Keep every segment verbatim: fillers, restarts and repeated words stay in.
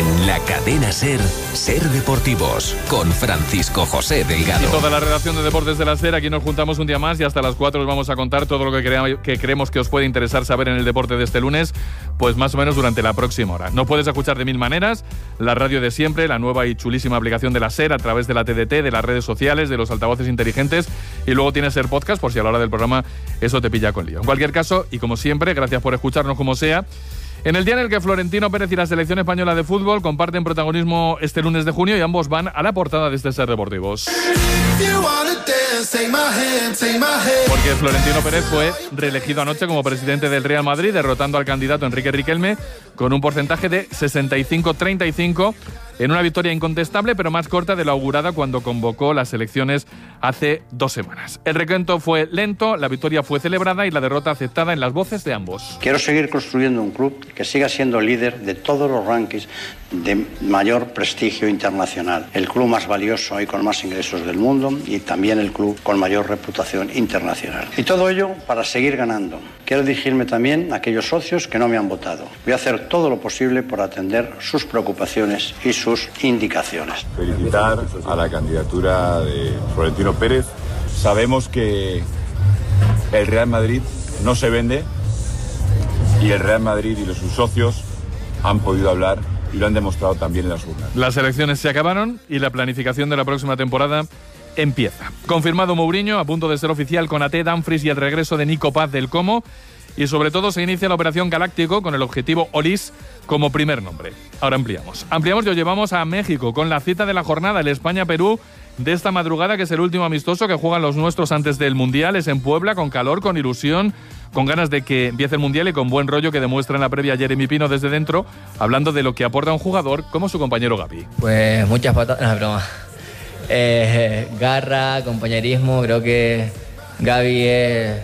En la cadena SER, SER Deportivos, con Francisco José Delgado. Y toda la redacción de Deportes de la SER, aquí nos juntamos un día más y hasta las cuatro os vamos a contar todo lo que, crea, que creemos que os puede interesar saber en el deporte de este lunes, pues más o menos durante la próxima hora. Nos puedes escuchar de mil maneras, la radio de siempre, la nueva y chulísima aplicación de la SER a través de la T D T, de las redes sociales, de los altavoces inteligentes, y luego tienes SER Podcast por si a la hora del programa eso te pilla con lío. En cualquier caso, y como siempre, gracias por escucharnos como sea. En el día en el que Florentino Pérez y la selección española de fútbol comparten protagonismo este lunes de junio y ambos van a la portada de este SER Deportivos. Porque Florentino Pérez fue reelegido anoche como presidente del Real Madrid, derrotando al candidato Enrique Riquelme con un porcentaje de sesenta y cinco a treinta y cinco, en una victoria incontestable, pero más corta de lo augurada cuando convocó las elecciones hace dos semanas. El recuento fue lento, la victoria fue celebrada y la derrota aceptada en las voces de ambos. Quiero seguir construyendo un club que siga siendo líder de todos los rankings de mayor prestigio internacional. El club más valioso y con más ingresos del mundo y también el club con mayor reputación internacional. Y todo ello para seguir ganando. Quiero dirigirme también a aquellos socios que no me han votado. Voy a hacer todo lo posible por atender sus preocupaciones y sus indicaciones. Felicitar a la candidatura de Florentino Pérez. Sabemos que el Real Madrid no se vende y el Real Madrid y los sus socios han podido hablar y lo han demostrado también en las urnas. Las elecciones se acabaron y la planificación de la próxima temporada empieza. Confirmado Mourinho, a punto de ser oficial con A T, Dumfries y el regreso de Nico Paz del Como. Y sobre todo se inicia la operación Galáctico con el objetivo Olis como primer nombre. Ahora ampliamos. Ampliamos y os llevamos a México con la cita de la jornada, el España-Perú de esta madrugada, que es el último amistoso que juegan los nuestros antes del Mundial. Es en Puebla, con calor, con ilusión, con ganas de que empiece el Mundial y con buen rollo que demuestra en la previa Jeremy Pino desde dentro, hablando de lo que aporta un jugador como su compañero Gavi. Pues muchas patadas, no, broma. Eh, garra, compañerismo, creo que Gavi es...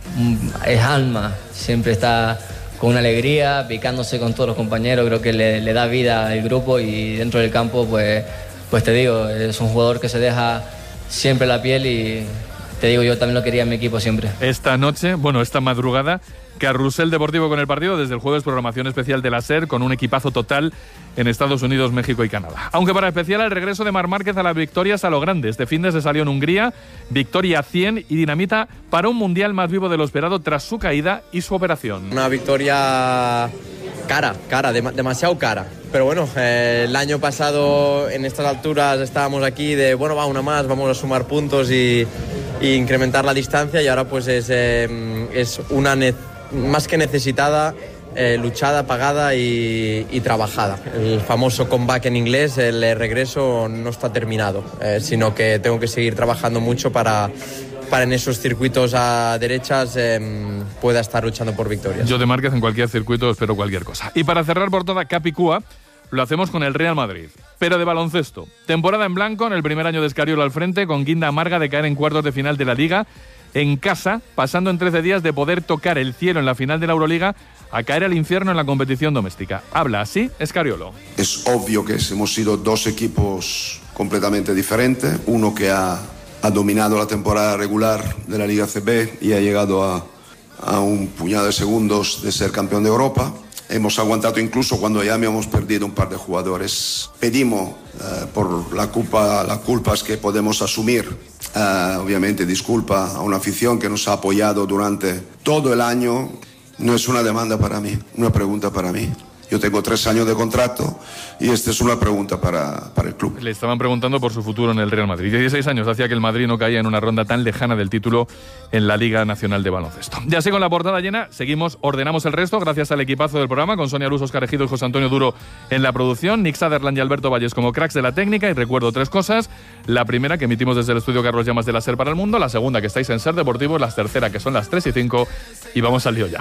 es alma, siempre está con una alegría, picándose con todos los compañeros, creo que le, le da vida al grupo y dentro del campo, pues, pues te digo, es un jugador que se deja siempre la piel y te digo, yo también lo quería en mi equipo siempre. Esta noche, bueno, esta madrugada, Carrusel Deportivo con el partido, desde el jueves programación especial de la SER con un equipazo total en Estados Unidos, México y Canadá. Aunque para especial el regreso de Marc Márquez a las victorias a lo grande. Este fin de se salió en Hungría, victoria cien y dinamita para un mundial más vivo de lo esperado tras su caída y su operación. Una victoria cara, cara, dem- demasiado cara. Pero bueno, eh, el año pasado en estas alturas estábamos aquí de, bueno, va una más, vamos a sumar puntos y, y incrementar la distancia y ahora pues es, eh, es una necesidad más que necesitada, eh, luchada, pagada y, y trabajada. El famoso comeback en inglés, el regreso no está terminado, eh, sino que tengo que seguir trabajando mucho para, para en esos circuitos a derechas eh, pueda estar luchando por victorias. Yo de Márquez en cualquier circuito espero cualquier cosa. Y para cerrar por toda Capicúa, lo hacemos con el Real Madrid, pero de baloncesto. Temporada en blanco en el primer año de Escariolo al frente, con guinda amarga de caer en cuartos de final de la Liga, en casa, pasando en trece días de poder tocar el cielo en la final de la Euroliga a caer al infierno en la competición doméstica. Habla así Escariolo. Es obvio que hemos sido dos equipos completamente diferentes, uno que ha, ha dominado la temporada regular de la Liga C B y ha llegado a, a un puñado de segundos de ser campeón de Europa. Hemos aguantado incluso cuando ya habíamos perdido un par de jugadores. Pedimos eh, por la culpa, las culpas que podemos asumir. Uh, obviamente disculpa a una afición que nos ha apoyado durante todo el año. No es una demanda para mí, una pregunta para mí. Yo tengo tres años de contrato y esta es una pregunta para, para el club. Le estaban preguntando por su futuro en el Real Madrid. dieciséis años hacía que el Madrid no caía en una ronda tan lejana del título en la Liga Nacional de Baloncesto. Ya así con la portada llena, seguimos, ordenamos el resto gracias al equipazo del programa, con Sonia Luz, Óscar Ejido y José Antonio Duro en la producción, Nick Sutherland y Alberto Valles como cracks de la técnica. Y recuerdo tres cosas: la primera, que emitimos desde el estudio Carlos Llamas de la SER para el mundo; la segunda, que estáis en SER Deportivo; la tercera, que son las tres y cinco. Y vamos al lío ya.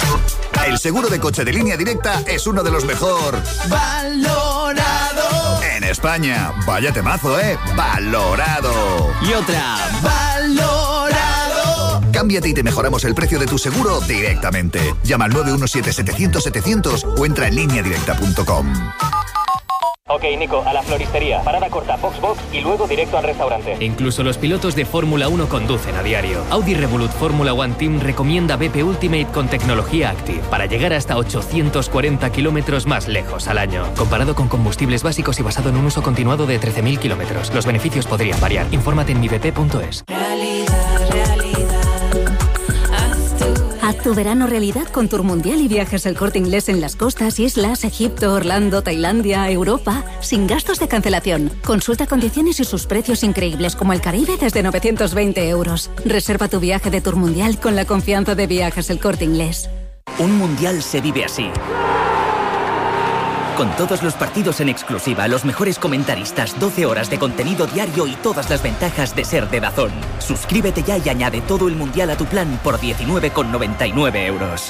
El seguro de coche de Línea Directa es uno de los mejor valorado en España. Vaya temazo, ¿eh? Valorado. Y otra, valorado. Cámbiate y te mejoramos el precio de tu seguro directamente. Llama al nueve uno siete, setecientos, setecientos o entra en línea directa punto com. Ok, Nico, a la floristería. Parada corta, box box y luego directo al restaurante. Incluso los pilotos de Fórmula uno conducen a diario. Audi Revolut Fórmula One Team recomienda B P Ultimate con tecnología Active para llegar hasta ochocientos cuarenta kilómetros más lejos al año. Comparado con combustibles básicos y basado en un uso continuado de trece mil kilómetros. Los beneficios podrían variar. Infórmate en mi b p punto es. Realidad, realidad. Haz tu verano realidad con Tour Mundial y Viajes El Corte Inglés en las costas, islas, Egipto, Orlando, Tailandia, Europa, sin gastos de cancelación. Consulta condiciones y sus precios increíbles como el Caribe desde novecientos veinte euros. Reserva tu viaje de Tour Mundial con la confianza de Viajes El Corte Inglés. Un mundial se vive así. Con todos los partidos en exclusiva, los mejores comentaristas, doce horas de contenido diario y todas las ventajas de ser de DAZN. Suscríbete ya y añade todo el mundial a tu plan por diecinueve con noventa y nueve euros.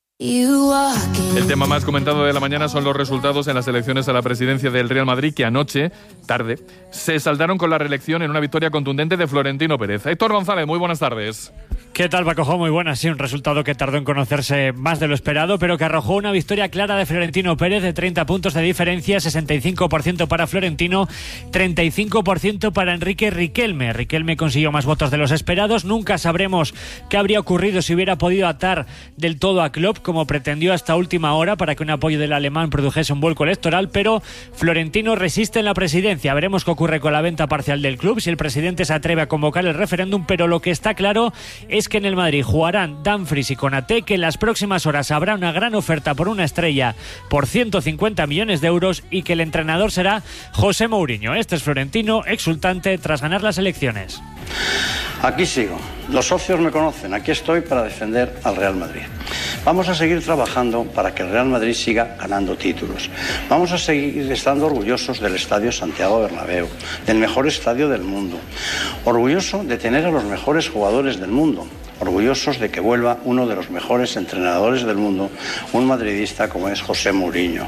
El tema más comentado de la mañana son los resultados en las elecciones a la presidencia del Real Madrid, que anoche, tarde, se saldaron con la reelección en una victoria contundente de Florentino Pérez. Héctor González, muy buenas tardes. ¿Qué tal, Paco? Muy buenas. Sí, un resultado que tardó en conocerse más de lo esperado, pero que arrojó una victoria clara de Florentino Pérez de treinta puntos de diferencia, sesenta y cinco por ciento para Florentino, treinta y cinco por ciento para Enrique Riquelme. Riquelme consiguió más votos de los esperados. Nunca sabremos qué habría ocurrido si hubiera podido atar del todo a Klopp, como pretendió hasta última hora, para que un apoyo del alemán produjese un vuelco electoral, pero Florentino resiste en la presidencia. Veremos qué ocurre con la venta parcial del club, si el presidente se atreve a convocar el referéndum, pero lo que está claro es que en el Madrid jugarán Dumfries y Konaté, que en las próximas horas habrá una gran oferta por una estrella por ciento cincuenta millones de euros y que el entrenador será José Mourinho. Este es Florentino, exultante tras ganar las elecciones. Aquí sigo. Los socios me conocen. Aquí estoy para defender al Real Madrid. Vamos a seguir trabajando para que el Real Madrid siga ganando títulos. Vamos a seguir estando orgullosos del Estadio Santiago Bernabéu, del mejor estadio del mundo. Orgulloso de tener a los mejores jugadores del mundo. Orgullosos de que vuelva uno de los mejores entrenadores del mundo, un madridista como es José Mourinho.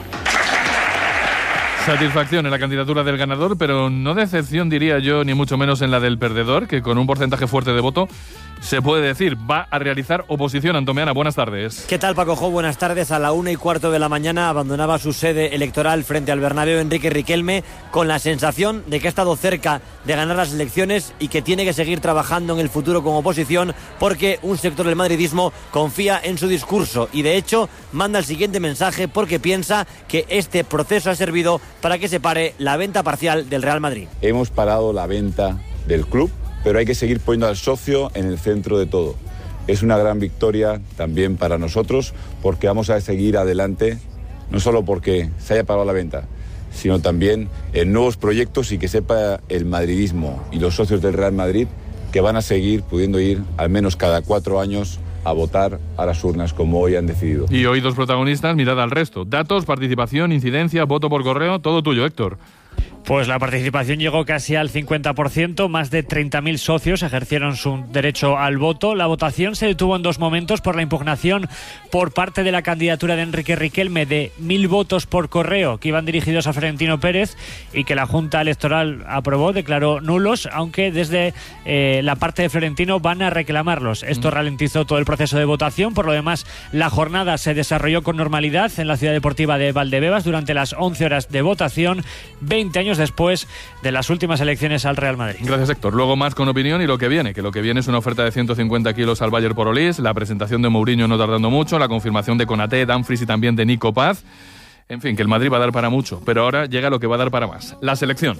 Satisfacción en la candidatura del ganador, pero no decepción, diría yo, ni mucho menos en la del perdedor, que con un porcentaje fuerte de voto se puede decir va a realizar oposición. Antomeana, buenas tardes. ¿Qué tal, Paco Jo? Buenas tardes. A la una y cuarto de la mañana abandonaba su sede electoral frente al Bernabéu Enrique Riquelme, con la sensación de que ha estado cerca de ganar las elecciones y que tiene que seguir trabajando en el futuro como oposición, porque un sector del madridismo confía en su discurso y de hecho manda el siguiente mensaje, porque piensa que este proceso ha servido para que se pare la venta parcial del Real Madrid. Hemos parado la venta del club, pero hay que seguir poniendo al socio en el centro de todo. Es una gran victoria también para nosotros, porque vamos a seguir adelante, no solo porque se haya parado la venta, sino también en nuevos proyectos, y que sepa el madridismo y los socios del Real Madrid que van a seguir pudiendo ir al menos cada cuatro años a votar a las urnas como hoy han decidido. Y hoy dos protagonistas, mirad al resto. Datos, participación, incidencia, voto por correo, todo tuyo, Héctor. Pues la participación llegó casi al cincuenta por ciento, más de treinta mil socios ejercieron su derecho al voto. La votación se detuvo en dos momentos por la impugnación por parte de la candidatura de Enrique Riquelme de mil votos por correo que iban dirigidos a Florentino Pérez y que la Junta Electoral aprobó, declaró nulos, aunque desde eh, la parte de Florentino van a reclamarlos. Esto mm. ralentizó todo el proceso de votación. Por lo demás, la jornada se desarrolló con normalidad en la Ciudad Deportiva de Valdebebas durante las once horas de votación, veinte años después de las últimas elecciones al Real Madrid. Gracias, Héctor. Luego más con opinión y lo que viene, que lo que viene es una oferta de ciento cincuenta kilos al Bayer por Olís, la presentación de Mourinho no tardando mucho, la confirmación de Konaté, Dumfries y también de Nico Paz. En fin, que el Madrid va a dar para mucho, pero ahora llega lo que va a dar para más, la selección.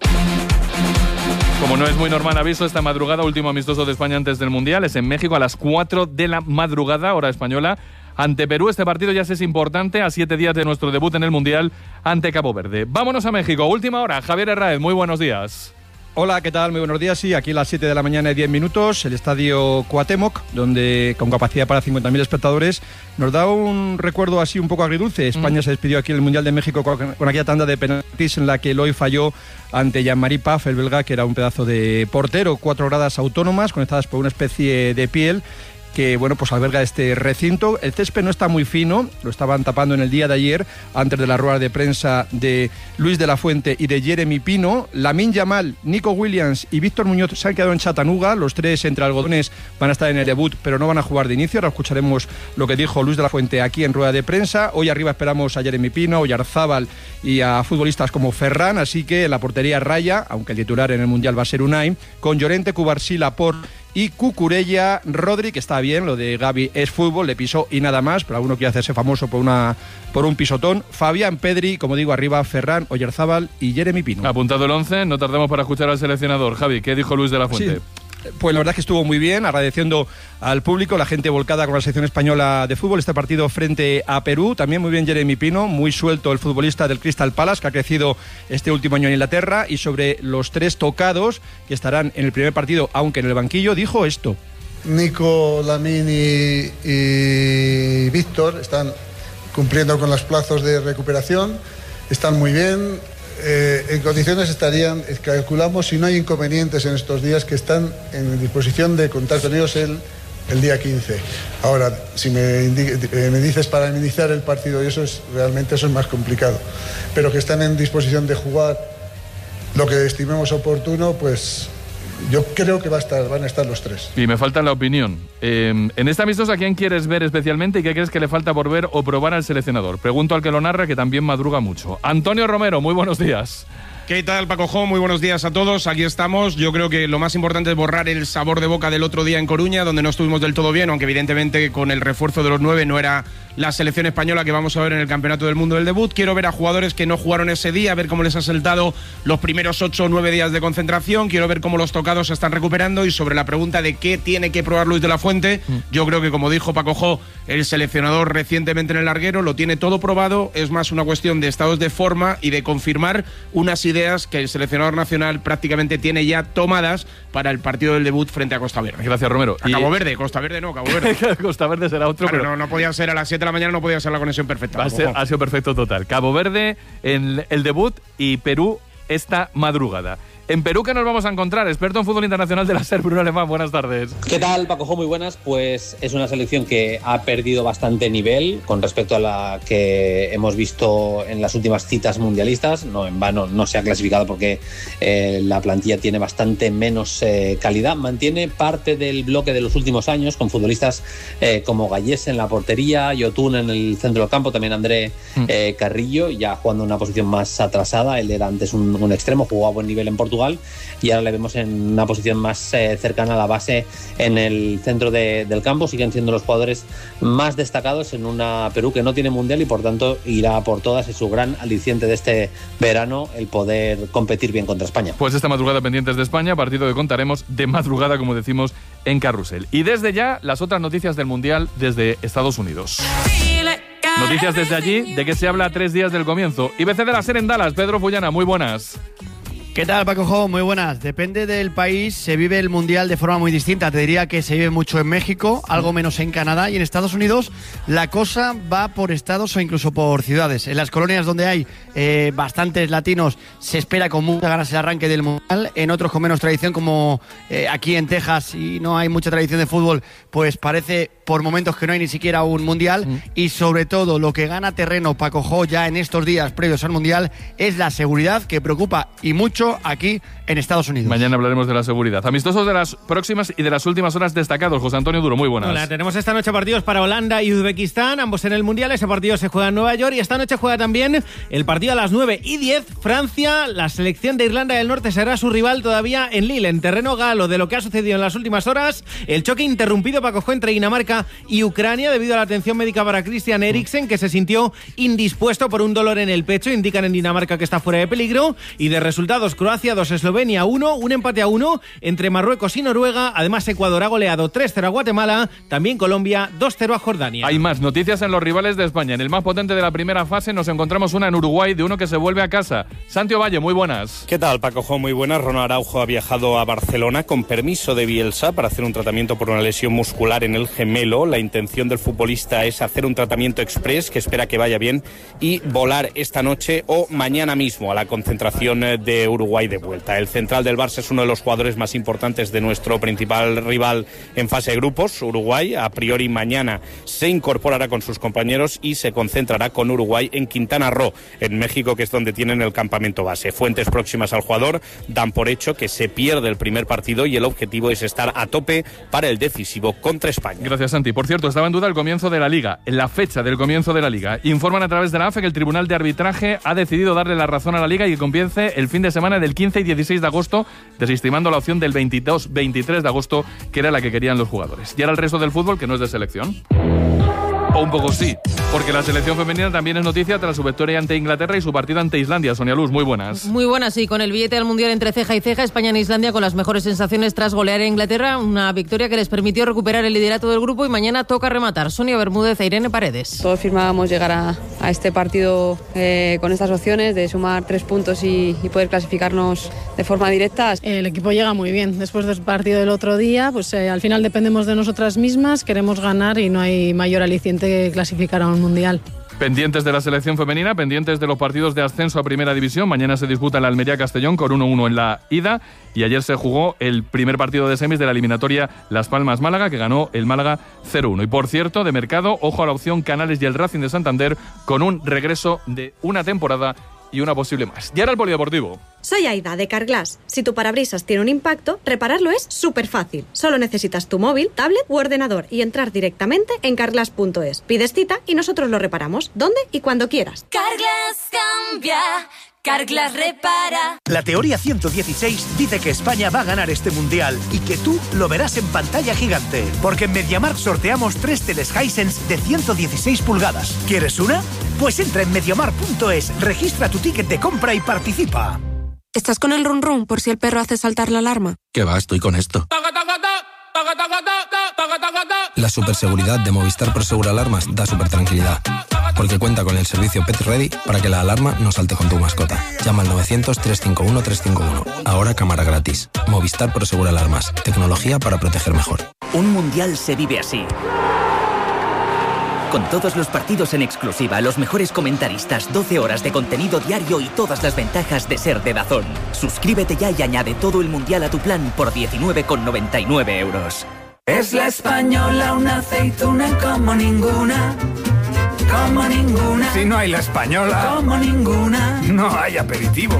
Como no es muy normal, aviso, esta madrugada, último amistoso de España antes del Mundial, es en México a las cuatro de la madrugada, hora española, ante Perú. Este partido ya es importante, a siete días de nuestro debut en el Mundial ante Cabo Verde. Vámonos a México, última hora. Javier Herráez, muy buenos días. Hola, ¿qué tal? Muy buenos días. Sí, aquí a las siete de la mañana y diez minutos, el estadio Cuauhtémoc, donde con capacidad para cincuenta mil espectadores, nos da un recuerdo así un poco agridulce. España mm. se despidió aquí en el Mundial de México con, con aquella tanda de penaltis en la que Eloy falló ante Jean-Marie Paf, el belga, que era un pedazo de portero. Cuatro gradas autónomas conectadas por una especie de piel que bueno, pues alberga este recinto. El césped no está muy fino, lo estaban tapando en el día de ayer, antes de la rueda de prensa de Luis de la Fuente y de Jeremy Pino. Lamine Yamal, Nico Williams y Víctor Muñoz se han quedado en Chattanooga, los tres entre algodones van a estar en el debut, pero no van a jugar de inicio. Ahora escucharemos lo que dijo Luis de la Fuente aquí en rueda de prensa. Hoy arriba esperamos a Jeremy Pino, a Oyarzábal y a futbolistas como Ferran, así que la portería raya, aunque el titular en el Mundial va a ser Unai, con Llorente, Cubarsí, Laporte y Cucurella. Rodri, que está bien, lo de Gavi es fútbol, le pisó y nada más, pero alguno quiere hacerse famoso por una por un pisotón. Fabián, Pedri, como digo, arriba Ferran, Oyarzábal y Jeremy Pino. Apuntado el once, no tardemos para escuchar al seleccionador. Javi, ¿qué dijo Luis de la Fuente? Sí. Pues la verdad es que estuvo muy bien, agradeciendo al público, la gente volcada con la selección española de fútbol, este partido frente a Perú. También muy bien Jeremy Pino, muy suelto el futbolista del Crystal Palace, que ha crecido este último año en Inglaterra. Y sobre los tres tocados que estarán en el primer partido, aunque en el banquillo, dijo esto. Nico, Lamine y, y Víctor están cumpliendo con los plazos de recuperación, están muy bien. Eh, en condiciones estarían, calculamos, si no hay inconvenientes en estos días, que están en disposición de contar con ellos el, el día quince. Ahora, si me, indi- eh, me dices para iniciar el partido, y eso es realmente eso es más complicado, pero que están en disposición de jugar lo que estimemos oportuno, pues yo creo que va a estar, van a estar los tres. Y me falta la opinión. Eh, en esta amistosa, ¿a quién quieres ver especialmente y qué crees que le falta por ver o probar al seleccionador? Pregunto al que lo narra, que también madruga mucho. Antonio Romero, muy buenos días. ¿Qué tal, Paco Jo? Muy buenos días a todos. Aquí estamos. Yo creo que lo más importante es borrar el sabor de boca del otro día en Coruña, donde no estuvimos del todo bien, aunque evidentemente con el refuerzo de los nueve no era la selección española que vamos a ver en el Campeonato del Mundo del debut. Quiero ver a jugadores que no jugaron ese día, ver cómo les ha saltado los primeros ocho o nueve días de concentración. Quiero ver cómo los tocados se están recuperando. Y sobre la pregunta de qué tiene que probar Luis de la Fuente, mm. yo creo que, como dijo Paco Jo, el seleccionador recientemente en el larguero, lo tiene todo probado. Es más una cuestión de estados de forma y de confirmar unas ideas que el seleccionador nacional prácticamente tiene ya tomadas para el partido del debut frente a Costa Verde. Gracias, Romero. A Cabo Verde, Costa Verde no, Cabo Verde. Costa Verde será otro, claro, pero no, no podía ser a las siete de la mañana, no podía ser la conexión perfecta. Ha, ser, ha sido perfecto total. Cabo Verde en el debut y Perú esta madrugada. En Perú, ¿qué nos vamos a encontrar? Experto en fútbol internacional de la SER, Bruno Alemán, buenas tardes. ¿Qué tal, Paco Jo? Muy buenas. Pues es una selección que ha perdido bastante nivel con respecto a la que hemos visto en las últimas citas mundialistas. No en vano no se ha clasificado porque eh, la plantilla tiene bastante menos eh, calidad. Mantiene parte del bloque de los últimos años con futbolistas eh, como Gallés en la portería, Yotun en el centro del campo, también André eh, Carrillo, ya jugando en una posición más atrasada. Él era antes un, un extremo, jugó a buen nivel en Portugal. Y ahora le vemos en una posición más eh, cercana a la base en el centro de, del campo. Siguen siendo los jugadores más destacados en una Perú que no tiene mundial y por tanto irá por todas. Es su gran aliciente de este verano el poder competir bien contra España. Pues esta madrugada pendientes de España, partido que contaremos de madrugada, como decimos, en Carrusel. Y desde ya las otras noticias del mundial desde Estados Unidos. Noticias desde allí, de que se habla a tres días del comienzo. I B C de la SER en Dallas, Pedro Fullana, muy buenas. ¿Qué tal, Paco Jo? Muy buenas. Depende del país, se vive el Mundial de forma muy distinta. Te diría que se vive mucho en México, algo menos en Canadá, y en Estados Unidos la cosa va por estados o incluso por ciudades. En las colonias donde hay eh, bastantes latinos se espera con muchas ganas el arranque del Mundial. En otros con menos tradición, como eh, aquí en Texas, y no hay mucha tradición de fútbol, pues parece por momentos que no hay ni siquiera un Mundial. Mm. Y sobre todo lo que gana terreno, Paco Jo, ya en estos días previos al Mundial, es la seguridad, que preocupa y mucho aquí en Estados Unidos. Mañana hablaremos de la seguridad. Amistosos de las próximas y de las últimas horas destacados. José Antonio Duro, muy buenas. Hola, tenemos esta noche partidos para Holanda y Uzbekistán, ambos en el Mundial. Ese partido se juega en Nueva York y esta noche juega también el partido a las nueve y diez. Francia, la selección de Irlanda del Norte será su rival todavía en Lille, en terreno galo, de lo que ha sucedido en las últimas horas. El choque interrumpido, Paco Jo, entre Dinamarca y Ucrania debido a la atención médica para Christian Eriksen, que se sintió indispuesto por un dolor en el pecho. Indican en Dinamarca que está fuera de peligro. Y de resultados, Croacia dos, Eslovenia uno, un empate a uno entre Marruecos y Noruega. Además, Ecuador ha goleado tres cero a Guatemala, también Colombia dos cero a Jordania. Hay más noticias en los rivales de España. En el más potente de la primera fase nos encontramos una en Uruguay, de uno que se vuelve a casa. Santi Valle, muy buenas. ¿Qué tal, Paco Jo? Muy buenas. Ronald Araujo ha viajado a Barcelona con permiso de Bielsa para hacer un tratamiento por una lesión muscular en el gemelo gemelo. La intención del futbolista es hacer un tratamiento express, que espera que vaya bien, y volar esta noche o mañana mismo a la concentración de Uruguay de vuelta. El central del Barça es uno de los jugadores más importantes de nuestro principal rival en fase de grupos, Uruguay. A priori mañana se incorporará con sus compañeros y se concentrará con Uruguay en Quintana Roo, en México, que es donde tienen el campamento base. Fuentes próximas al jugador dan por hecho que se pierde el primer partido y el objetivo es estar a tope para el decisivo contra España. Gracias, Santi. Por cierto, estaba en duda el comienzo de la Liga, la fecha del comienzo de la Liga. Informan a través de la A F E que el Tribunal de Arbitraje ha decidido darle la razón a la Liga y que comience el fin de semana del quince y dieciséis de agosto, desestimando la opción del veintidós veintitrés de agosto, que era la que querían los jugadores. Y ahora el resto del fútbol, que no es de selección. O un poco sí, porque la selección femenina también es noticia tras su victoria ante Inglaterra y su partido ante Islandia. Sonia Luz, muy buenas. Muy buenas, sí, con el billete al Mundial entre ceja y ceja, España en Islandia con las mejores sensaciones tras golear a Inglaterra, una victoria que les permitió recuperar el liderato del grupo y mañana toca rematar. Sonia Bermúdez e Irene Paredes. Todos firmábamos llegar a, a este partido eh, con estas opciones de sumar tres puntos y, y poder clasificarnos de forma directa. El equipo llega muy bien. Después del partido del otro día, pues eh, al final dependemos de nosotras mismas, queremos ganar y no hay mayor aliciente que clasificar a un mundial. Pendientes de la selección femenina, pendientes de los partidos de ascenso a Primera División. Mañana se disputa el Almería-Castellón con uno uno en la ida y ayer se jugó el primer partido de semis de la eliminatoria Las Palmas-Málaga, que ganó el Málaga cero uno. Y por cierto, de mercado, ojo a la opción Canales y el Racing de Santander con un regreso de una temporada y una posible más. Y ahora el polideportivo. Soy Aida, de Carglass. Si tu parabrisas tiene un impacto, repararlo es súper fácil. Solo necesitas tu móvil, tablet u ordenador y entrar directamente en carglass punto es. Pides cita y nosotros lo reparamos, donde y cuando quieras. Carglass cambia, Carglass repara. La teoría ciento dieciséis dice que España va a ganar este mundial y que tú lo verás en pantalla gigante. Porque en MediaMarkt sorteamos tres teles Hisense de ciento dieciséis pulgadas. ¿Quieres una? Pues entra en mediamarkt punto es, registra tu ticket de compra y participa. ¿Estás con el run run por si el perro hace saltar la alarma? ¿Qué va? Estoy con esto. La superseguridad de Movistar Prosegur Alarmas da super tranquilidad, porque cuenta con el servicio Pet Ready para que la alarma no salte con tu mascota. Llama al novecientos, trescientos cincuenta y uno, trescientos cincuenta y uno. Ahora cámara gratis. Movistar Prosegur Alarmas. Tecnología para proteger mejor. Un mundial se vive así. Con todos los partidos en exclusiva, los mejores comentaristas, doce horas de contenido diario y todas las ventajas de ser de DAZN. Suscríbete ya y añade todo el mundial a tu plan por diecinueve con noventa y nueve euros. Es la española, una aceituna como ninguna, como ninguna. Si no hay la española, como ninguna, no hay aperitivo.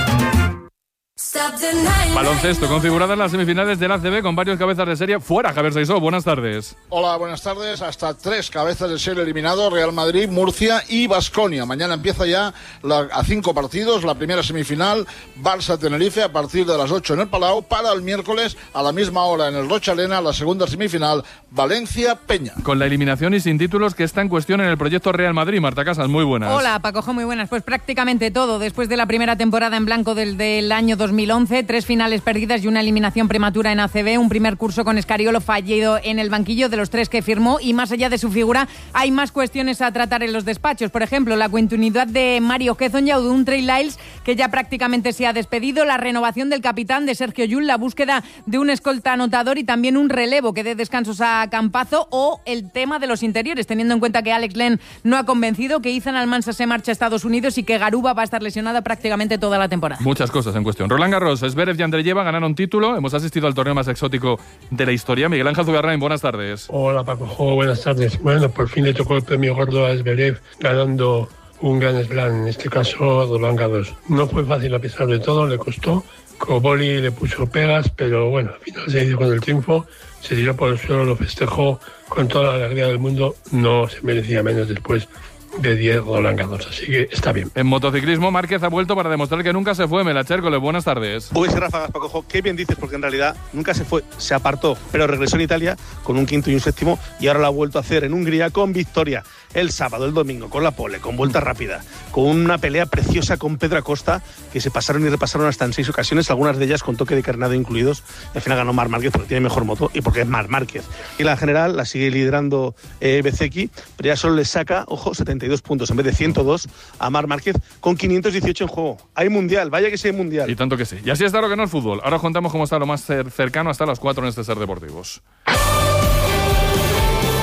Baloncesto, configuradas las semifinales del A C B con varios cabezas de serie fuera. Javier Saizó, buenas tardes. Hola, buenas tardes. Hasta tres cabezas de serie eliminados: Real Madrid, Murcia y Baskonia. Mañana empieza ya la, a cinco partidos la primera semifinal, Barça-Tenerife, a partir de las ocho en el Palau. Para el miércoles, a la misma hora en el Rochaleana, la segunda semifinal, Valencia-Peña. Con la eliminación y sin títulos que está en cuestión en el proyecto Real Madrid. Marta Casas, muy buenas. Hola, Pacojo, muy buenas. Pues prácticamente todo. Después de la primera temporada en blanco del, del año dos mil once, tres finales perdidas y una eliminación prematura en A C B, un primer curso con Escariolo fallido en el banquillo de los tres que firmó, y más allá de su figura hay más cuestiones a tratar en los despachos. Por ejemplo, la continuidad de Mario Hezonja o de un Trey Lyles que ya prácticamente se ha despedido, la renovación del capitán de Sergio Llull, la búsqueda de un escolta anotador y también un relevo que dé descansos a Campazo, o el tema de los interiores, teniendo en cuenta que Alex Len no ha convencido, que Ethan Almansa se marcha a Estados Unidos y que Garuba va a estar lesionada prácticamente toda la temporada. Muchas cosas en cuestión. Roland Garros, Zverev y Andreyeva ganaron título. Hemos asistido al torneo más exótico de la historia. Miguel Ángel Zugarrain, buenas tardes. Hola, Paco. Oh, buenas tardes. Bueno, por fin le tocó el premio gordo a Zverev, ganando un Grand Slam, en este caso Roland Garros. No fue fácil a pesar de todo, le costó. Koboli le puso pegas, pero bueno, al final se hizo con el triunfo, se tiró por el suelo, lo festejó con toda la alegría del mundo. No se merecía menos después de diez Roland Garros, así que está bien. En motociclismo, Márquez ha vuelto para demostrar que nunca se fue. Mela Chércole, buenas tardes. Uy, sí, Ráfagas, Pacojo, qué bien dices, porque en realidad nunca se fue, se apartó, pero regresó en Italia con un quinto y un séptimo, y ahora lo ha vuelto a hacer en Hungría con victoria. El sábado, el domingo, con la pole, con vuelta rápida, con una pelea preciosa con Pedro Acosta, que se pasaron y repasaron hasta en seis ocasiones, algunas de ellas con toque de carnado incluidos. Al final ganó Marc Márquez porque tiene mejor moto y porque es Marc Márquez. Y la general la sigue liderando eh, Bezzecchi, pero ya solo le saca, ojo, setenta y dos puntos en vez de ciento dos a Marc Márquez, con quinientos dieciocho en juego. Hay mundial, vaya que sí hay mundial. Y tanto que sí. Y así está lo que no es fútbol. Ahora os contamos cómo está lo más cercano hasta las cuatro en este Ser Deportivos.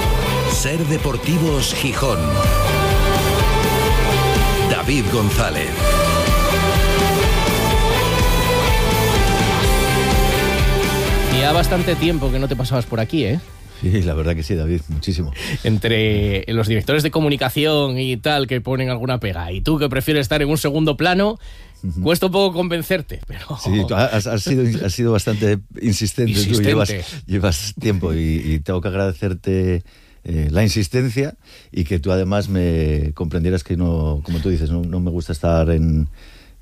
Ser Deportivos Gijón. David González. Ya bastante tiempo que no te pasabas por aquí, ¿eh? Sí, la verdad que sí, David, muchísimo. Entre los directores de comunicación y tal que ponen alguna pega, y tú que prefieres estar en un segundo plano, uh-huh. cuesta un poco convencerte, pero... Sí, tú has, has, sido, has sido bastante insistente, insistente. Tú llevas, llevas tiempo y, y tengo que agradecerte eh, la insistencia y que tú además me comprendieras que no, como tú dices, no, no me gusta estar en,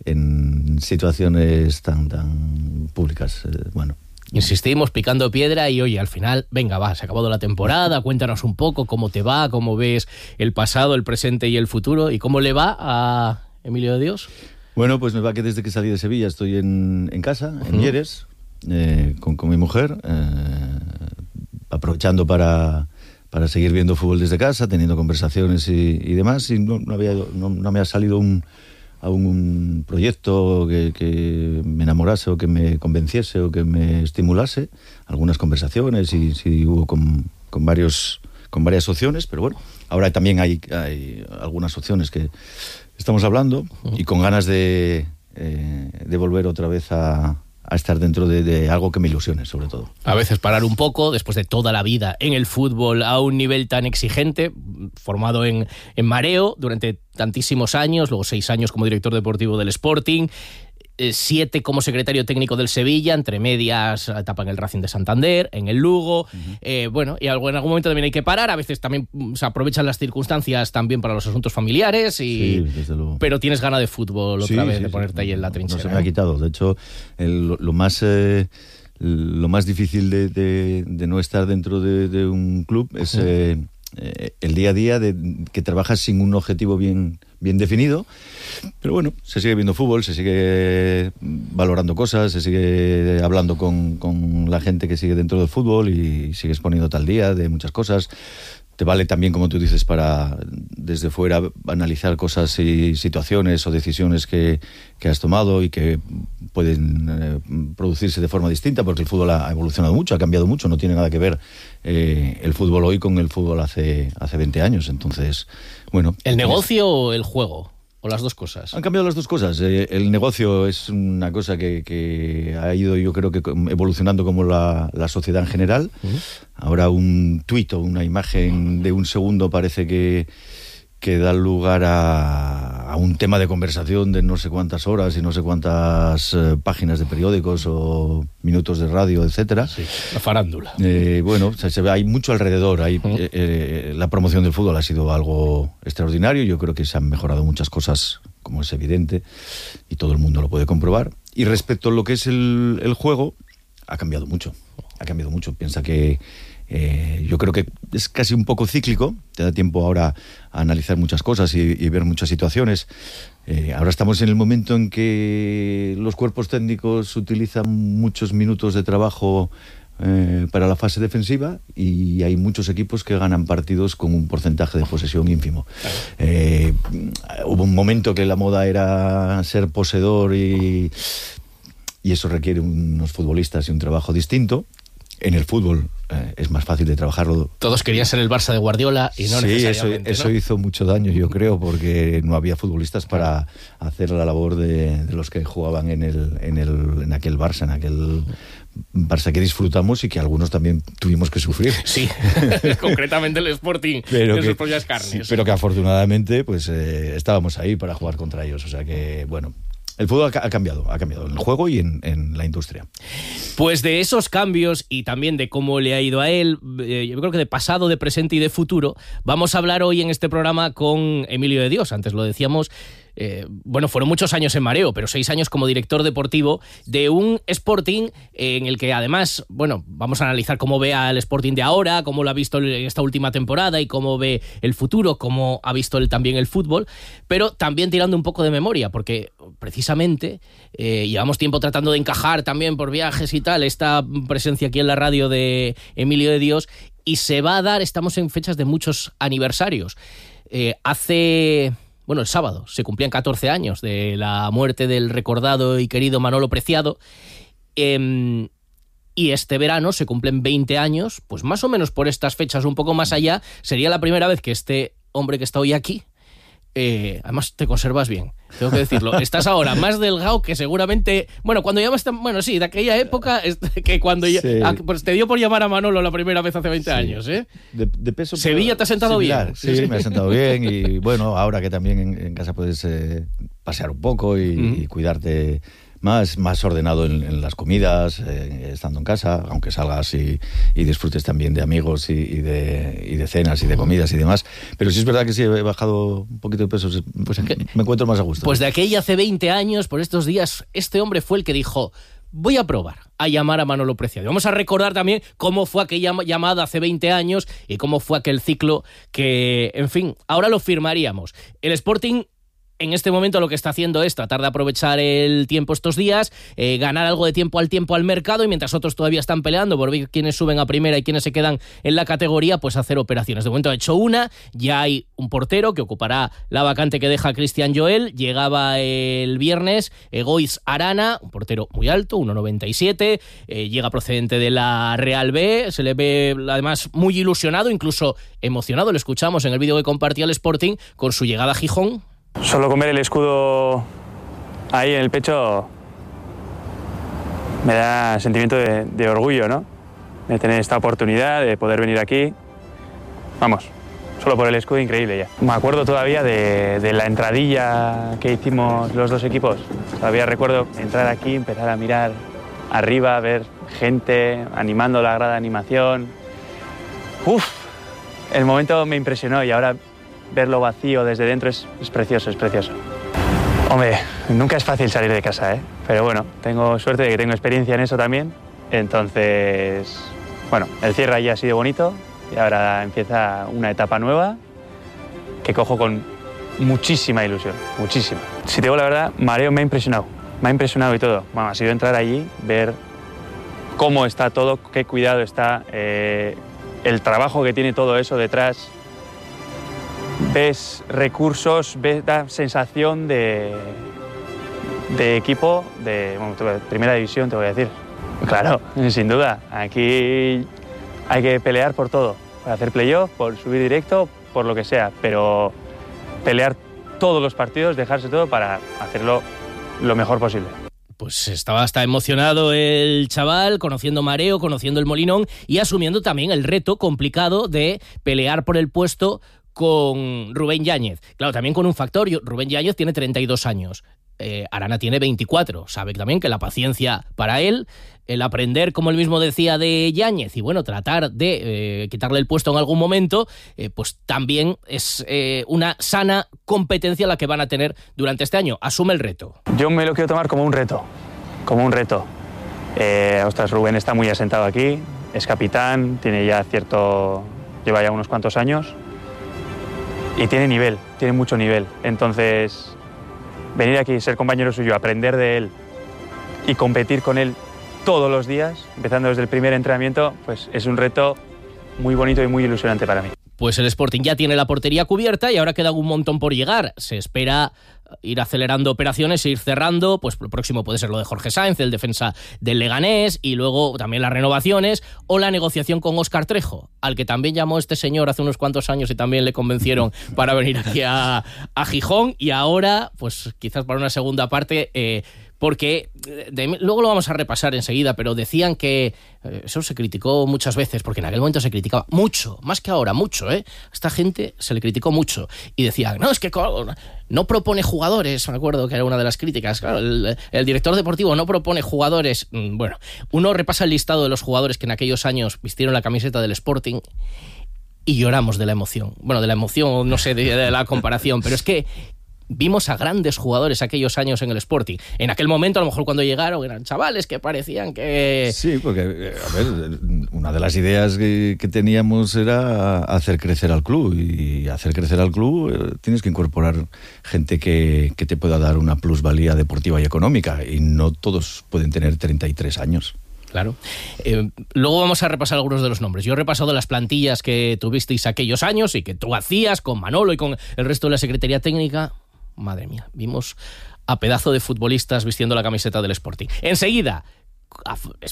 en situaciones tan, tan públicas, eh, bueno... Insistimos picando piedra y oye, al final, venga, va, se ha acabado la temporada, cuéntanos un poco cómo te va, cómo ves el pasado, el presente y el futuro, y cómo le va a Emilio de Dios. Bueno, pues me va que desde que salí de Sevilla estoy en, en casa, en uh-huh. Mieres, eh, con, con mi mujer, eh, aprovechando para, para seguir viendo fútbol desde casa, teniendo conversaciones y, y demás, y no, no, había, no, no me ha salido un... a un proyecto que, que me enamorase o que me convenciese o que me estimulase, algunas conversaciones y sí hubo con, con varios con varias opciones, pero bueno, ahora también hay, hay algunas opciones que estamos hablando y con ganas de, eh, de volver otra vez a, a estar dentro de, de algo que me ilusione, sobre todo. A veces parar un poco, después de toda la vida en el fútbol a un nivel tan exigente, formado en, en mareo durante tantísimos años, luego seis años como director deportivo del Sporting, eh, siete como secretario técnico del Sevilla, entre medias etapa en el Racing de Santander, en el Lugo, uh-huh. eh, bueno, y algo, en algún momento también hay que parar, a veces también se aprovechan las circunstancias también para los asuntos familiares, y sí, desde luego. Pero tienes ganas de fútbol otra sí, vez, sí, de ponerte sí, ahí en la no, trinchera. No se me ha quitado, de hecho, el, lo, lo más... Eh, lo más difícil de, de, de no estar dentro de, de un club es eh, eh, el día a día de que trabajas sin un objetivo bien, bien definido, pero bueno, se sigue viendo fútbol, se sigue valorando cosas, se sigue hablando con, con la gente que sigue dentro del fútbol y sigues poniéndote al día de muchas cosas. Te vale también, como tú dices, para desde fuera analizar cosas y situaciones o decisiones que, que has tomado y que pueden eh, producirse de forma distinta, porque el fútbol ha evolucionado mucho, ha cambiado mucho, no tiene nada que ver eh, el fútbol hoy con el fútbol hace, hace veinte años. Entonces, bueno... ¿El negocio o el juego? ¿O las dos cosas? Han cambiado las dos cosas. Eh, el negocio es una cosa que, que ha ido, yo creo que evolucionando como la, la sociedad en general. Uh-huh. Ahora un tuit o una imagen de un segundo parece que, que da lugar a, a un tema de conversación de no sé cuántas horas y no sé cuántas eh, páginas de periódicos o minutos de radio, etcétera. Sí, la farándula. Eh, bueno, se, se ve, hay mucho alrededor. Hay, uh-huh. eh, eh, la promoción del fútbol ha sido algo extraordinario. Yo creo que se han mejorado muchas cosas, como es evidente, y todo el mundo lo puede comprobar. Y respecto a lo que es el, el juego, ha cambiado mucho. Ha cambiado mucho. Piensa que Eh, yo creo que es casi un poco cíclico, te da tiempo ahora a analizar muchas cosas y, y ver muchas situaciones. Eh, ahora estamos en el momento en que los cuerpos técnicos utilizan muchos minutos de trabajo eh, para la fase defensiva y hay muchos equipos que ganan partidos con un porcentaje de posesión ínfimo. Eh, hubo un momento que la moda era ser poseedor y, y eso requiere unos futbolistas y un trabajo distinto. En el fútbol eh, es más fácil de trabajarlo. Todos querían ser el Barça de Guardiola y no sí, necesariamente. Eso, eso ¿no? hizo mucho daño, yo creo, porque no había futbolistas para hacer la labor de, de los que jugaban en el, en el, en aquel Barça, en aquel Barça que disfrutamos y que algunos también tuvimos que sufrir. Sí, concretamente el Sporting, pero en que, sus propias carnes. Sí, pero que afortunadamente pues eh, estábamos ahí para jugar contra ellos, o sea que, bueno... El fútbol ha cambiado, ha cambiado en el juego y en, en la industria. Pues de esos cambios y también de cómo le ha ido a él, eh, yo creo que de pasado, de presente y de futuro, vamos a hablar hoy en este programa con Emilio de Dios. Antes lo decíamos, eh, bueno, fueron muchos años en mareo, pero seis años como director deportivo de un Sporting en el que además, bueno, vamos a analizar cómo ve al Sporting de ahora, cómo lo ha visto en esta última temporada y cómo ve el futuro, cómo ha visto él también el fútbol, pero también tirando un poco de memoria, porque precisamente eh, llevamos tiempo tratando de encajar también por viajes y tal esta presencia aquí en la radio de Emilio de Dios y se va a dar, estamos en fechas de muchos aniversarios. Eh, hace... Bueno, el sábado se cumplían catorce años de la muerte del recordado y querido Manolo Preciado. Eh, y este verano se cumplen veinte años, pues más o menos por estas fechas, un poco más allá, sería la primera vez que este hombre que está hoy aquí, eh, además te conservas bien, tengo que decirlo, estás ahora más delgado que seguramente, bueno, cuando llamas, bueno, sí, de aquella época, que cuando sí. ya, pues te dio por llamar a Manolo la primera vez hace veinte sí. años, ¿eh? De, de peso. Sevilla te ha sentado similar. bien. Sí, sí, me ha sentado bien y bueno, ahora que también en, en casa puedes eh, pasear un poco y, mm. y cuidarte más, más ordenado en, en las comidas, eh, estando en casa, aunque salgas y, y disfrutes también de amigos y, y, de, y de cenas y de comidas y demás. Pero sí es verdad que sí he bajado un poquito de peso, pues me encuentro más a gusto. Pues de aquella hace veinte años, por estos días, este hombre fue el que dijo: voy a probar a llamar a Manolo Preciado. Vamos a recordar también cómo fue aquella llamada hace veinte años y cómo fue aquel ciclo que, en fin, ahora lo firmaríamos. El Sporting en este momento lo que está haciendo es tratar de aprovechar el tiempo estos días, eh, ganar algo de tiempo al tiempo al mercado, y mientras otros todavía están peleando por ver quiénes suben a primera y quiénes se quedan en la categoría, pues hacer operaciones. De momento ha hecho una, ya hay un portero que ocupará la vacante que deja Cristian Joel. Llegaba el viernes Egoiz Arana, un portero muy alto, uno noventa y siete, eh, llega procedente de la Real B, se le ve además muy ilusionado, incluso emocionado, lo escuchamos en el vídeo que compartía el Sporting con su llegada a Gijón. Solo con ver el escudo ahí en el pecho me da sentimiento de, de orgullo, ¿no? De tener esta oportunidad, de poder venir aquí. Vamos, solo por el escudo increíble ya. Me acuerdo todavía de, de la entradilla que hicimos los dos equipos. Todavía recuerdo entrar aquí, empezar a mirar arriba, ver gente animando la grada de animación. Uf, el momento me impresionó y ahora verlo vacío desde dentro es, es precioso, es precioso. Hombre, nunca es fácil salir de casa, ¿eh? Pero bueno, tengo suerte de que tengo experiencia en eso también. Entonces, bueno, el cierre ya ha sido bonito y ahora empieza una etapa nueva que cojo con muchísima ilusión, muchísima. Si te digo la verdad, Mareo me ha impresionado, me ha impresionado y todo. Bueno, ha sido entrar allí, ver cómo está todo, qué cuidado está, eh, el trabajo que tiene todo eso detrás. Ves recursos, ves la sensación de, de equipo de bueno, primera división, te voy a decir. Claro, sin duda. Aquí hay que pelear por todo, por hacer playoff, por subir directo, por lo que sea, pero pelear todos los partidos, dejarse todo para hacerlo lo mejor posible. Pues estaba hasta emocionado el chaval, conociendo Mareo, conociendo el Molinón y asumiendo también el reto complicado de pelear por el puesto con Rubén Yáñez. Claro, también con un factor. Rubén Yáñez tiene treinta y dos años. Eh, Arana tiene veinticuatro. Sabe también que la paciencia para él, el aprender, como él mismo decía, de Yáñez y bueno, tratar de eh, quitarle el puesto en algún momento, eh, pues también es eh, una sana competencia la que van a tener durante este año. Asume el reto. Yo me lo quiero tomar como un reto. Como un reto. Eh, ostras, Rubén está muy asentado aquí. Es capitán, tiene ya cierto... lleva ya unos cuantos años. Y tiene nivel, tiene mucho nivel. Entonces, venir aquí, ser compañero suyo, aprender de él y competir con él todos los días, empezando desde el primer entrenamiento, pues es un reto muy bonito y muy ilusionante para mí. Pues el Sporting ya tiene la portería cubierta y ahora queda un montón por llegar. Se espera ir acelerando operaciones e ir cerrando, pues el próximo puede ser lo de Jorge Sáenz, el defensa del Leganés, y luego también las renovaciones o la negociación con Óscar Trejo, al que también llamó este señor hace unos cuantos años y también le convencieron para venir aquí a, a Gijón, y ahora, pues quizás para una segunda parte... Eh, porque de, luego lo vamos a repasar enseguida, pero decían que eh, eso se criticó muchas veces, porque en aquel momento se criticaba mucho, más que ahora, mucho, ¿eh? A esta gente se le criticó mucho y decían, no, es que no propone jugadores, me acuerdo que era una de las críticas, claro, el, el director deportivo no propone jugadores. Bueno, uno repasa el listado de los jugadores que en aquellos años vistieron la camiseta del Sporting y lloramos de la emoción, bueno, de la emoción, no sé, de, de la comparación, pero es que vimos a grandes jugadores aquellos años en el Sporting. En aquel momento, a lo mejor cuando llegaron, eran chavales que parecían que... Sí, porque, a ver, una de las ideas que, que teníamos era hacer crecer al club, y hacer crecer al club eh, tienes que incorporar gente que, que te pueda dar una plusvalía deportiva y económica, y no todos pueden tener treinta y tres años. Claro. Eh, luego vamos a repasar algunos de los nombres. Yo he repasado las plantillas que tuvisteis aquellos años y que tú hacías con Manolo y con el resto de la Secretaría Técnica. Madre mía, vimos a pedazo de futbolistas vistiendo la camiseta del Sporting. Enseguida,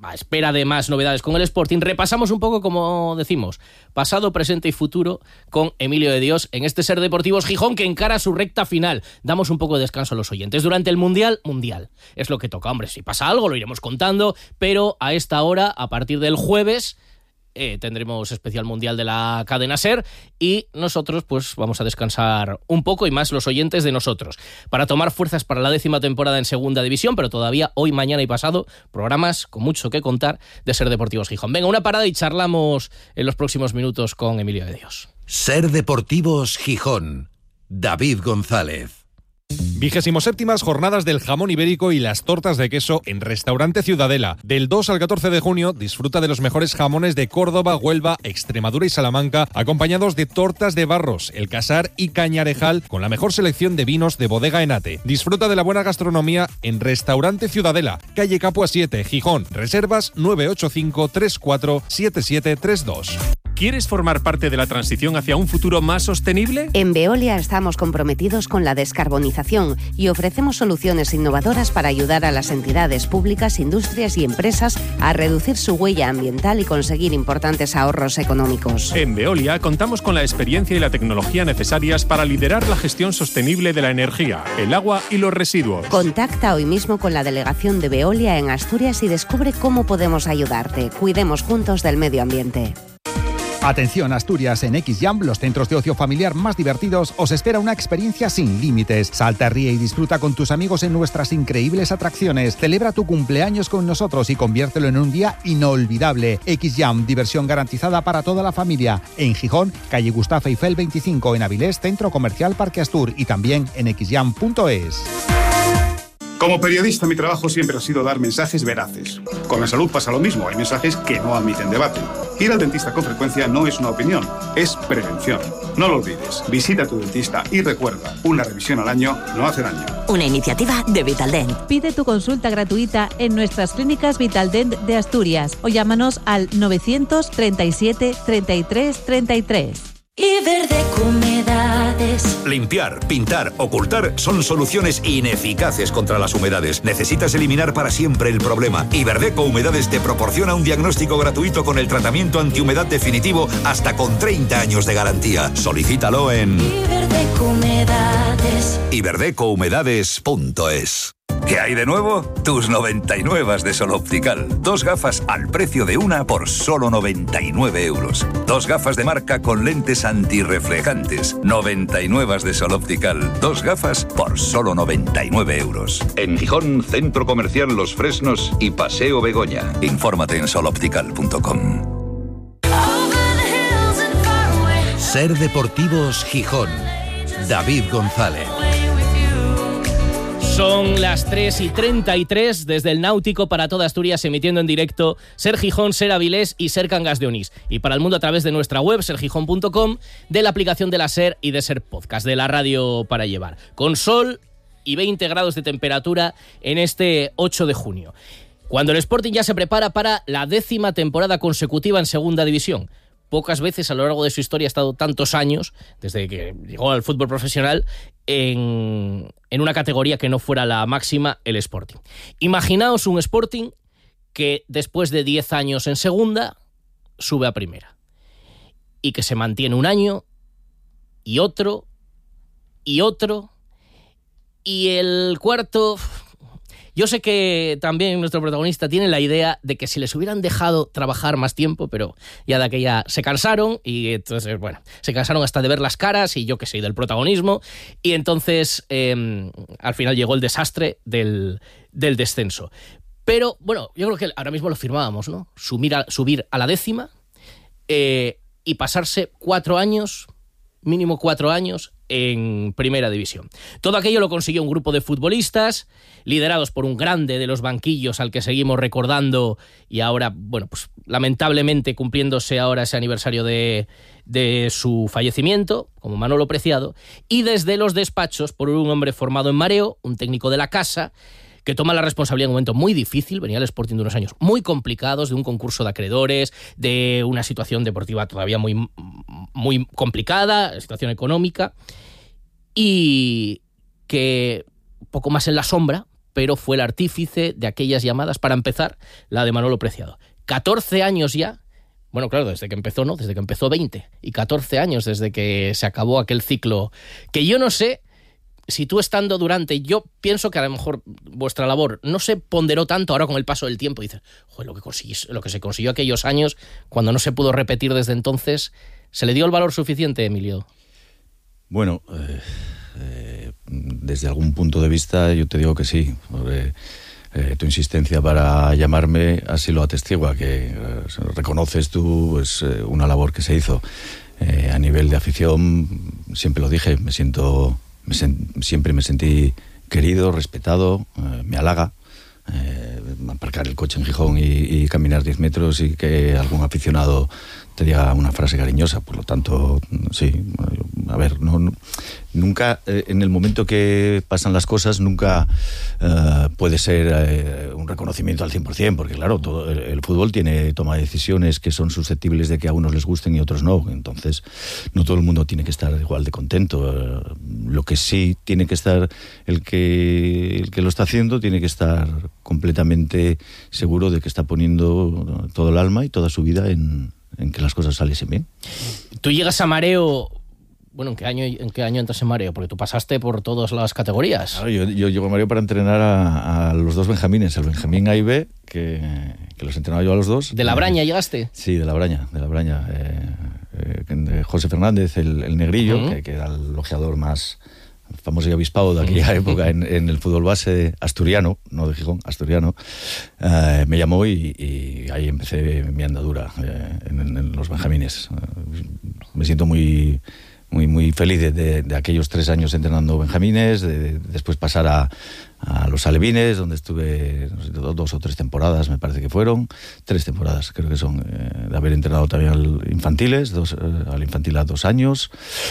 a espera de más novedades con el Sporting, repasamos un poco, como decimos, pasado, presente y futuro con Emilio de Dios en este Ser Deportivos Gijón, que encara su recta final. Damos un poco de descanso a los oyentes. Durante el Mundial, Mundial. Es lo que toca. Hombre, si pasa algo lo iremos contando, pero a esta hora, a partir del jueves, Eh, tendremos especial mundial de la cadena SER y nosotros pues vamos a descansar un poco, y más los oyentes de nosotros, para tomar fuerzas para la décima temporada en segunda división, pero todavía hoy, mañana y pasado programas con mucho que contar de Ser Deportivos Gijón. Venga, una parada y charlamos en los próximos minutos con Emilio de Dios. Ser Deportivos Gijón. David González. Vigésimo séptimas jornadas del jamón ibérico y las tortas de queso en Restaurante Ciudadela. Del dos al catorce de junio disfruta de los mejores jamones de Córdoba, Huelva, Extremadura y Salamanca, acompañados de tortas de Barros, El Casar y Cañarejal, con la mejor selección de vinos de Bodega Enate. Disfruta de la buena gastronomía en Restaurante Ciudadela, calle Capua siete, Gijón. Reservas nueve ocho cinco, tres cuatro siete siete tres dos. ¿Quieres formar parte de la transición hacia un futuro más sostenible? En Veolia estamos comprometidos con la descarbonización y ofrecemos soluciones innovadoras para ayudar a las entidades públicas, industrias y empresas a reducir su huella ambiental y conseguir importantes ahorros económicos. En Veolia contamos con la experiencia y la tecnología necesarias para liderar la gestión sostenible de la energía, el agua y los residuos. Contacta hoy mismo con la delegación de Veolia en Asturias y descubre cómo podemos ayudarte. Cuidemos juntos del medio ambiente. Atención, Asturias, en X-Jam, los centros de ocio familiar más divertidos, os espera una experiencia sin límites. Salta, ríe y disfruta con tus amigos en nuestras increíbles atracciones. Celebra tu cumpleaños con nosotros y conviértelo en un día inolvidable. X-Jam, diversión garantizada para toda la familia. En Gijón, calle Gustavo Eiffel veinticinco, en Avilés, Centro Comercial Parque Astur, y también en x jam punto es. Como periodista, mi trabajo siempre ha sido dar mensajes veraces. Con la salud pasa lo mismo, hay mensajes que no admiten debate. Ir al dentista con frecuencia no es una opinión, es prevención. No lo olvides, visita a tu dentista y recuerda, una revisión al año no hace daño. Una iniciativa de Vitaldent. Pide tu consulta gratuita en nuestras clínicas Vitaldent de Asturias o llámanos al novecientos treinta y siete, treinta y tres, treinta y tres. Iberdeco Humedades. Limpiar, pintar, ocultar son soluciones ineficaces contra las humedades. Necesitas eliminar para siempre el problema. Iberdeco Humedades te proporciona un diagnóstico gratuito con el tratamiento antihumedad definitivo hasta con treinta años de garantía. Solicítalo en Iberdeco Humedades. iberdeco humedades punto es. ¿Qué hay de nuevo? Tus noventa y nueve de Sol Optical. Dos gafas al precio de una por solo noventa y nueve euros. Dos gafas de marca con lentes antirreflejantes. noventa y nueve de Sol Optical. Dos gafas por solo noventa y nueve euros. En Gijón, Centro Comercial Los Fresnos y Paseo Begoña. Infórmate en sol optical punto com. Ser Deportivos Gijón. David González. Son las tres y treinta y tres desde el Náutico para toda Asturias, emitiendo en directo Ser Gijón, Ser Avilés y Ser Cangas de Onís. Y para el mundo a través de nuestra web, ser gijón punto com, de la aplicación de la SER y de Ser Podcast, de la radio para llevar. Con sol y veinte grados de temperatura en este ocho de junio. Cuando el Sporting ya se prepara para la décima temporada consecutiva en segunda división. Pocas veces a lo largo de su historia ha estado tantos años, desde que llegó al fútbol profesional, en, en una categoría que no fuera la máxima, el Sporting. Imaginaos un Sporting que después de diez años en segunda sube a primera y que se mantiene un año y otro y otro y el cuarto... Yo sé que también nuestro protagonista tiene la idea de que si les hubieran dejado trabajar más tiempo, pero ya de aquella se cansaron y entonces, bueno, se cansaron hasta de ver las caras y yo qué sé, del protagonismo, y entonces eh, al final llegó el desastre del, del descenso. Pero bueno, yo creo que ahora mismo lo firmábamos, ¿no? Subir a, subir a la décima eh, y pasarse cuatro años, mínimo cuatro años, en primera división. Todo aquello lo consiguió un grupo de futbolistas liderados por un grande de los banquillos al que seguimos recordando y ahora, bueno, pues lamentablemente cumpliéndose ahora ese aniversario de, de su fallecimiento, como Manolo Preciado, y desde los despachos por un hombre formado en mareo, un técnico de la casa, que toma la responsabilidad en un momento muy difícil. Venía el Sporting de unos años muy complicados, de un concurso de acreedores, de una situación deportiva todavía muy, muy complicada, situación económica, y que poco más en la sombra, pero fue el artífice de aquellas llamadas, para empezar, la de Manolo Preciado. catorce años ya. Bueno, claro, desde que empezó, ¿no? Desde que empezó veinte. Y catorce años desde que se acabó aquel ciclo. Que yo no sé si tú estando durante... Yo pienso que a lo mejor vuestra labor no se ponderó tanto ahora con el paso del tiempo. Y dices, joder, lo que, conseguís, lo que se consiguió aquellos años, cuando no se pudo repetir desde entonces, ¿se le dio el valor suficiente, Emilio? Bueno, eh, eh, desde algún punto de vista yo te digo que sí. Porque Eh, tu insistencia para llamarme así lo atestigua, que eh, reconoces tú pues, eh, una labor que se hizo. Eh, a nivel de afición, siempre lo dije, me siento, me sen- siempre me sentí querido, respetado, eh, me halaga. Eh, aparcar el coche en Gijón y, y caminar diez metros y que algún aficionado te diga una frase cariñosa, por lo tanto, sí, a ver, no, no, nunca, eh, en el momento que pasan las cosas, nunca eh, puede ser eh, un reconocimiento al cien por ciento, porque claro, todo el, el fútbol tiene toma de decisiones que son susceptibles de que a unos les gusten y a otros no, entonces no todo el mundo tiene que estar igual de contento. Eh, lo que sí tiene que estar, el que, el que lo está haciendo, tiene que estar completamente seguro de que está poniendo todo el alma y toda su vida en, en que las cosas saliesen bien. Tú llegas a Mareo... Bueno, ¿en qué año, en qué año entras en Mareo? Porque tú pasaste por todas las categorías. Claro, yo, yo llego a Mareo para entrenar a, a los dos Benjamines, el Benjamín A y B, que, que los entrenaba yo a los dos. ¿De la Braña llegaste? Sí, de la Braña, de la Braña. Eh, eh, José Fernández, el, el negrillo, uh-huh. que, que era el ojeador más famoso y avispado de aquella época en, en el fútbol base asturiano, no de Gijón, asturiano, eh, me llamó y, y ahí empecé mi andadura eh, en, en los Benjamines. Eh, me siento muy... Muy, muy feliz de, de, de aquellos tres años entrenando Benjamines, de, de después pasar a, a los Alevines, donde estuve no sé, dos o tres temporadas, me parece que fueron, tres temporadas creo que son, eh, de haber entrenado también al infantiles, dos, eh, al infantil a dos años,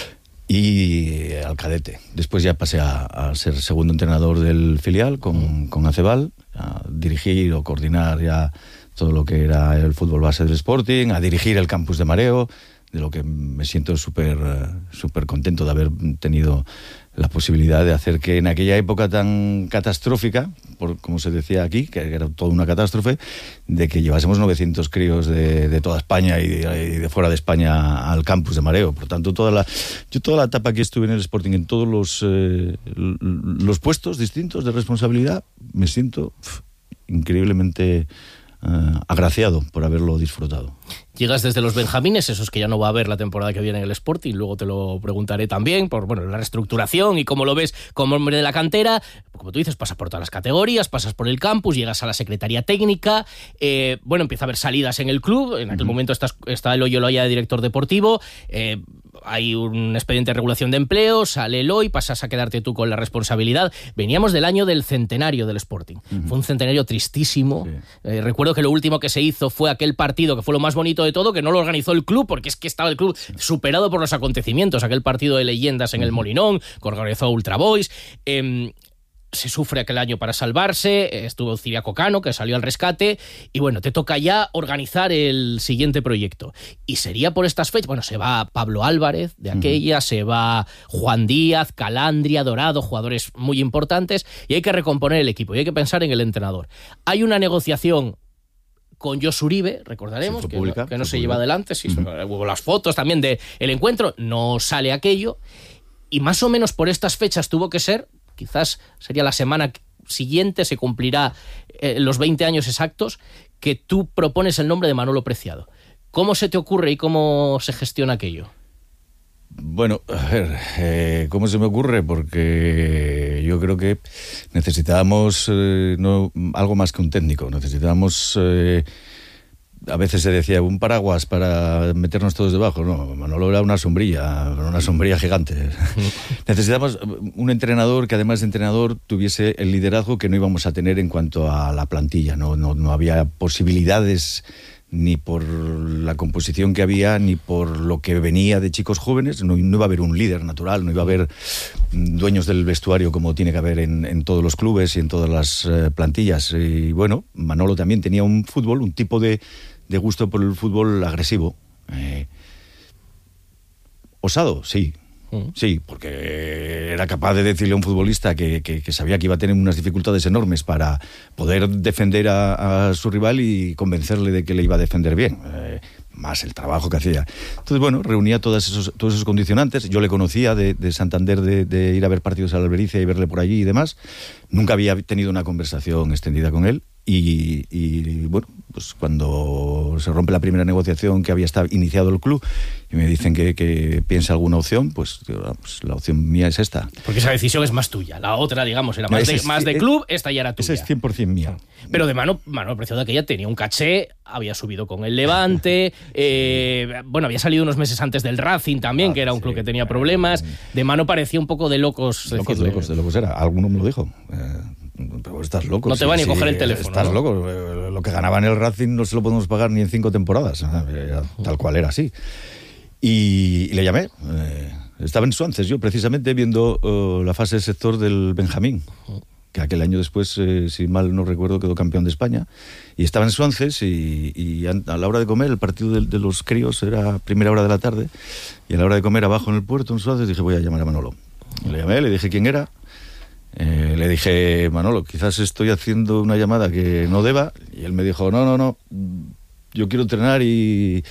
y al cadete. Después ya pasé a, a ser segundo entrenador del filial con, con Acebal, a dirigir o coordinar ya todo lo que era el fútbol base del Sporting, a dirigir el campus de Mareo, de lo que me siento súper súper contento de haber tenido la posibilidad de hacer que en aquella época tan catastrófica, por como se decía aquí, que era toda una catástrofe, de que llevásemos novecientos críos de, de toda España y de, y de fuera de España al campus de Mareo. Por tanto, toda la, yo toda la etapa que estuve en el Sporting, en todos los, eh, los puestos distintos de responsabilidad, me siento pff, increíblemente eh, agraciado por haberlo disfrutado. Llegas desde los Benjamines, esos que ya no va a haber la temporada que viene en el Sporting, luego te lo preguntaré también, por bueno, la reestructuración y cómo lo ves como hombre de la cantera. Como tú dices, pasas por todas las categorías, pasas por el campus, llegas a la Secretaría Técnica, eh, bueno, empieza a haber salidas en el club, en aquel uh-huh. momento estás, está Eloy Oloya de director deportivo, eh, hay un expediente de regulación de empleo, sale Eloy, pasas a quedarte tú con la responsabilidad. Veníamos del año del centenario del Sporting, uh-huh. fue un centenario tristísimo, sí. eh, recuerdo que lo último que se hizo fue aquel partido que fue lo más bonito de todo, que no lo organizó el club, porque es que estaba el club superado por los acontecimientos, aquel partido de leyendas en el Molinón, que organizó Ultra Boys, eh, se sufre aquel año para salvarse, estuvo Ciriaco Cano, que salió al rescate, y bueno, te toca ya organizar el siguiente proyecto. Y sería por estas fechas, bueno, se va Pablo Álvarez de aquella, uh-huh. se va Juan Díaz, Calandria, Dorado, jugadores muy importantes, y hay que recomponer el equipo, y hay que pensar en el entrenador. Hay una negociación con Josu Uribe, recordaremos, que, pública, que no se, se lleva adelante, sí, uh-huh. hubo las fotos también del encuentro, no sale aquello, y más o menos por estas fechas tuvo que ser, quizás sería la semana siguiente, se cumplirá eh, los veinte años exactos, que tú propones el nombre de Manolo Preciado. ¿Cómo se te ocurre y cómo se gestiona aquello? Bueno, a ver, eh, ¿cómo se me ocurre? Porque yo creo que necesitábamos eh, no, algo más que un técnico. Necesitábamos, eh, a veces se decía, un paraguas para meternos todos debajo. No, Manolo era una sombrilla, una sombrilla gigante. Necesitábamos un entrenador que, además de entrenador, tuviese el liderazgo que no íbamos a tener en cuanto a la plantilla. No, no, no había posibilidades, ni por la composición que había, ni por lo que venía de chicos jóvenes. No, no iba a haber un líder natural, no iba a haber dueños del vestuario como tiene que haber en, en todos los clubes y en todas las eh, plantillas. Y bueno, Manolo también tenía un fútbol, un tipo de, de gusto por el fútbol agresivo. Eh, osado, sí. Sí, porque era capaz de decirle a un futbolista que, que, que sabía que iba a tener unas dificultades enormes para poder defender a, a su rival y convencerle de que le iba a defender bien. Eh, más el trabajo que hacía. Entonces, bueno, reunía todos esos, todos esos condicionantes. Yo le conocía de, de Santander, de, de ir a ver partidos a la Albericia y verle por allí y demás. Nunca había tenido una conversación extendida con él. Y, y bueno, pues cuando se rompe la primera negociación que había estado iniciado el club y me dicen que, que piensa alguna opción, pues, digo, ah, pues la opción mía es esta. Porque esa decisión es más tuya. La otra, digamos, era más, de, es, más de club, esta ya era tuya. Esa es cien por ciento mía. Pero de mano, Manuel Preciado de aquella tenía un caché, había subido con el Levante, eh, bueno, había salido unos meses antes del Racing también, ah, que era un sí, club que tenía problemas. De mano parecía un poco de locos. Locos, decirle, locos, de locos era. Alguno me lo dijo. Eh, Pero estás loco. No te va sí, ni a coger sí, el teléfono. Estás ¿no? loco. Lo que ganaba en el Racing no se lo podemos pagar ni en cinco temporadas. Tal cual era así. Y, y le llamé. Eh, estaba en Suances yo, precisamente, viendo uh, la fase de sector del Benjamín, que aquel año después, eh, si mal no recuerdo, quedó campeón de España. Y estaba en Suances y, y a la hora de comer, el partido de, de los críos era a primera hora de la tarde. Y a la hora de comer abajo en el puerto, en Suances, dije, voy a llamar a Manolo. Le llamé, le dije quién era. Eh, le dije, Manolo, quizás estoy haciendo una llamada que no deba. Y él me dijo, no, no, no, yo quiero entrenar y,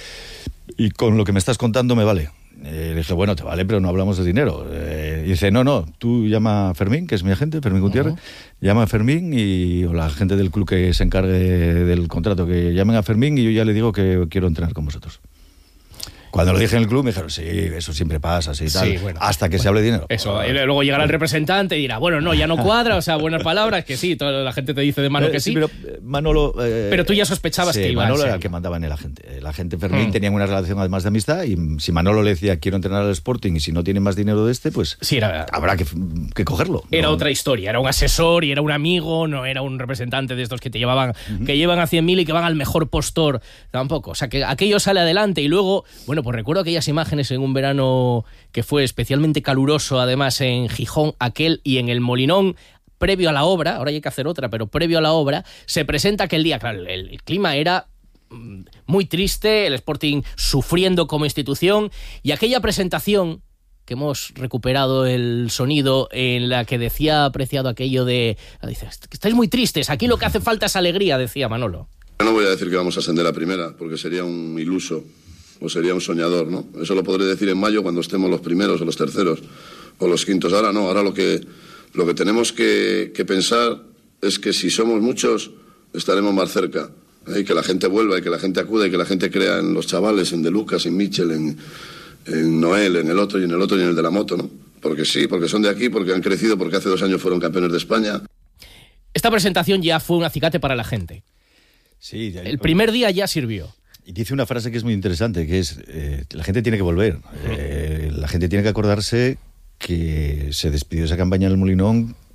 y con lo que me estás contando me vale. Eh, le dije, bueno, te vale, pero no hablamos de dinero. Eh, y dice, no, no, tú llama a Fermín, que es mi agente, Fermín Gutiérrez, uh-huh. llama a Fermín y o la gente del club que se encargue del contrato, que llamen a Fermín y yo ya le digo que quiero entrenar con vosotros. Cuando lo dije en el club me dijeron, sí, eso siempre pasa, así y tal, sí, bueno, hasta que bueno, se hable de dinero. Eso, y luego llegará el representante y dirá, bueno, no, ya no cuadra, o sea, buenas palabras, que sí, toda la gente te dice de mano eh, que sí. sí pero Manolo... Eh, pero tú ya sospechabas sí, que iba Manolo a ser. era el que mandaba en el agente. El agente Fermín mm. tenía una relación además de amistad y si Manolo le decía, quiero entrenar al Sporting y si no tiene más dinero de este, pues sí, era, habrá que, que cogerlo. Era no, otra historia, era un asesor y era un amigo, no era un representante de estos que te llevaban, uh-huh. que llevan a cien mil y que van al mejor postor, tampoco. O sea, que aquello sale adelante y luego, bueno, pues recuerdo aquellas imágenes en un verano que fue especialmente caluroso, además en Gijón, aquel y en el Molinón, previo a la obra, ahora hay que hacer otra, pero previo a la obra, se presenta aquel día, claro, el, el clima era muy triste, el Sporting sufriendo como institución, y aquella presentación que hemos recuperado el sonido en la que decía Preciado aquello de, dice, estáis muy tristes, aquí lo que hace falta es alegría, decía Manolo. Yo no voy a decir que vamos a ascender a primera, porque sería un iluso. O sería un soñador, ¿no? Eso lo podré decir en mayo cuando estemos los primeros o los terceros o los quintos. Ahora no, ahora lo que, lo que tenemos que, que pensar es que si somos muchos estaremos más cerca. ¿eh? Y que la gente vuelva y que la gente acuda y que la gente crea en los chavales, en De Lucas, en Michel, en, en Noel, en el otro y en el otro y en el de la moto, ¿no? Porque sí, porque son de aquí, porque han crecido, porque hace dos años fueron campeones de España. Esta presentación ya fue un acicate para la gente. Sí, ya... El primer día ya sirvió. Y dice una frase que es muy interesante, que es, eh, la gente tiene que volver. Eh, la gente tiene que acordarse que se despidió esa campaña en el Molinón